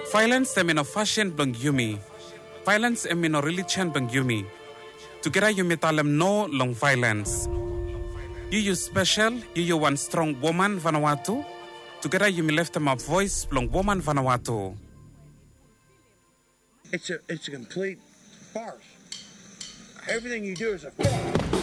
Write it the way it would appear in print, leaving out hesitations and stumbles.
Violence emino fashion bang yumi. Violence emino religion bang yumi. Together you metalem no long violence. You special, you one strong woman Vanuatu. Together you me left them a voice long woman Vanuatu. It's a complete farce. Everything you do is a farce.